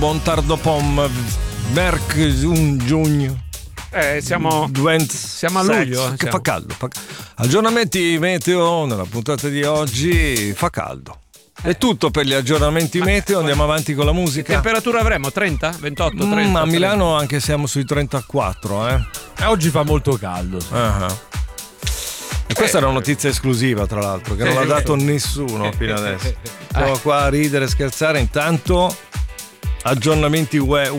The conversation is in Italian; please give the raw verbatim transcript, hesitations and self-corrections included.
Buon tardo pom, Merc un giugno. Eh, siamo, Duent siamo a luglio. Che siamo. fa caldo. Fa... Aggiornamenti meteo nella puntata di oggi. Fa caldo. È tutto per gli aggiornamenti meteo. Andiamo avanti con la musica. Che temperatura avremo? trenta? ventotto? trenta? Mm, a Milano trenta. anche siamo sui trentaquattro. Eh. E oggi fa molto caldo. Uh-huh. E questa eh, è una notizia esclusiva, tra l'altro, che non l'ha dato nessuno fino adesso. Stavo qua a ridere e scherzare. Intanto aggiornamenti we-